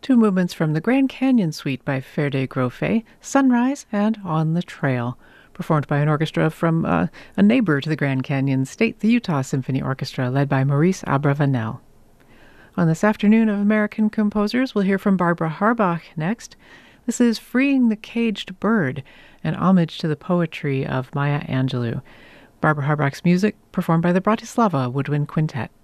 Two movements from the Grand Canyon Suite by Ferde Grofe, Sunrise and On the Trail, performed by an orchestra from a neighbor to the Grand Canyon State, the Utah Symphony Orchestra, led by Maurice Abravanel. On this afternoon of American Composers, we'll hear from Barbara Harbach next. This is Freeing the Caged Bird, an homage to the poetry of Maya Angelou. Barbara Harbach's music performed by the Bratislava Woodwind Quintet.